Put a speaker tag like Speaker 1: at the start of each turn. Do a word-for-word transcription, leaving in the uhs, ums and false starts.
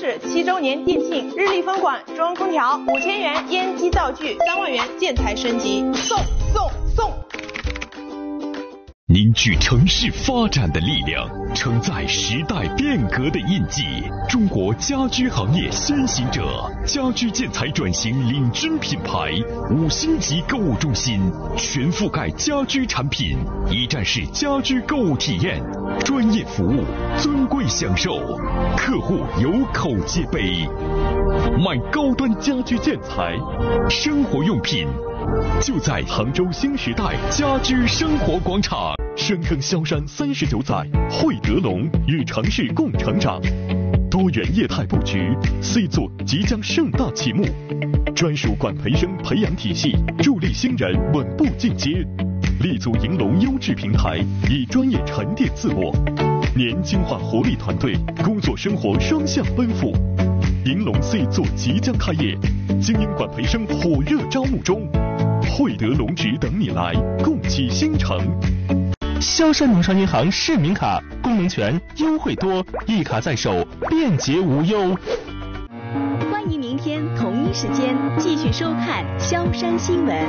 Speaker 1: 市七周年店庆，日立分馆中央空调五千元烟机灶具，三万元建材升级，送送送！
Speaker 2: 凝聚城市发展的力量，承载时代变革的印记。中国家居行业先行者，家居建材转型领军品牌，五星级购物中心，全覆盖家居产品，一站式家居购物体验，专业服务，尊贵享受，客户有口皆碑。买高端家居建材、生活用品，就在杭州新时代家居生活广场。深耕萧山三十九载，汇德龙与城市共成长。多元业态布局 ，C 座即将盛大启幕。专属管培生培养体系，助力新人稳步进阶。立足银龙优质平台，以专业沉淀自我。年轻化活力团队，工作生活双向奔赴。银龙 C 座即将开业，精英管培生火热招募中。汇德龙职等你来，共启新城。
Speaker 3: 萧山农商银行市民卡功能全，优惠多，一卡在手，便捷无忧。
Speaker 4: 欢迎明天同一时间继续收看萧山新闻。